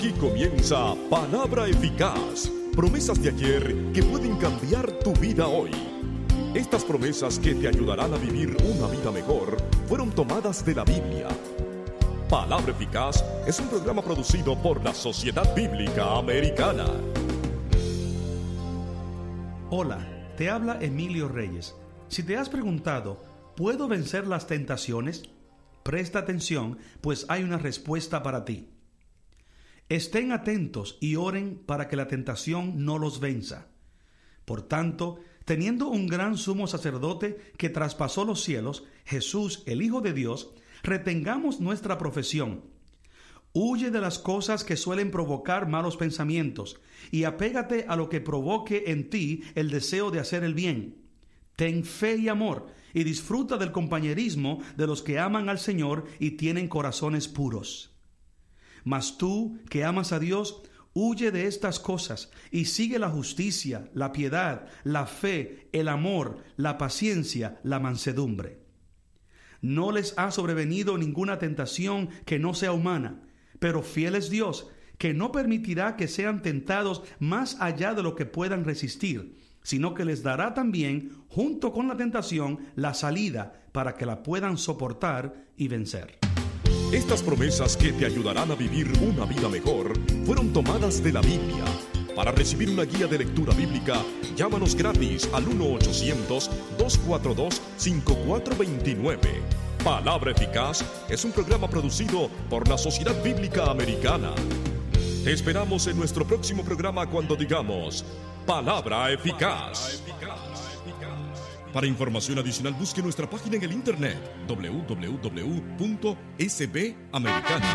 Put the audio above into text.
Aquí comienza Palabra Eficaz. Promesas de ayer que pueden cambiar tu vida hoy. Estas promesas que te ayudarán a vivir una vida mejor fueron tomadas de la Biblia. Palabra Eficaz es un programa producido por la Sociedad Bíblica Americana. Hola, te habla Emilio Reyes. Si te has preguntado, ¿puedo vencer las tentaciones? Presta atención, pues hay una respuesta para ti. Estén atentos y oren para que la tentación no los venza. Por tanto, teniendo un gran sumo sacerdote que traspasó los cielos, Jesús, el Hijo de Dios, retengamos nuestra profesión. Huye de las cosas que suelen provocar malos pensamientos y apégate a lo que provoque en ti el deseo de hacer el bien. Ten fe y amor y disfruta del compañerismo de los que aman al Señor y tienen corazones puros. Mas tú, que amas a Dios, huye de estas cosas y sigue la justicia, la piedad, la fe, el amor, la paciencia, la mansedumbre. No les ha sobrevenido ninguna tentación que no sea humana, pero fiel es Dios, que no permitirá que sean tentados más allá de lo que puedan resistir, sino que les dará también, junto con la tentación, la salida para que la puedan soportar y vencer. Estas promesas que te ayudarán a vivir una vida mejor fueron tomadas de la Biblia. Para recibir una guía de lectura bíblica, llámanos gratis al 1-800-242-5429. Palabra Eficaz es un programa producido por la Sociedad Bíblica Americana. Te esperamos en nuestro próximo programa cuando digamos Palabra Eficaz. Para información adicional, busque nuestra página en el internet www.sbamericana.org.